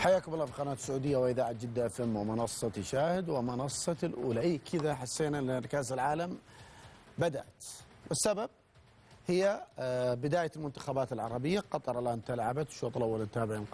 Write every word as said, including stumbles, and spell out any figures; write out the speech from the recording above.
حياكم الله في قناة السعودية وإذاعة جدة اف ام ومنصة شاهد ومنصة الأولى. إيه كذا حسينا أن كأس العالم بدأت، والسبب هي بداية المنتخبات العربية. قطر الآن تلعبت الشوط الأول، نتابع